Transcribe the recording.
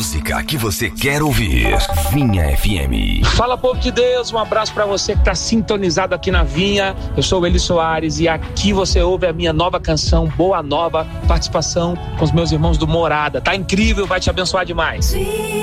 música que você quer ouvir. Vinha FM. Fala, povo de Deus, um abraço pra você que tá sintonizado aqui na Vinha. Eu sou o Eli Soares e aqui você ouve a minha nova canção, Boa Nova, participação com os meus irmãos do Morada. Tá incrível, vai te abençoar demais.